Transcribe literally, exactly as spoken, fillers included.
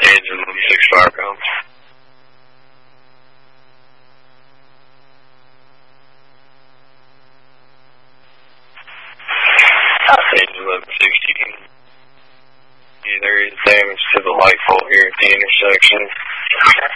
Engine six fire cones. Engine eleven sixty. Yeah, there is damage to the light pole here at the intersection.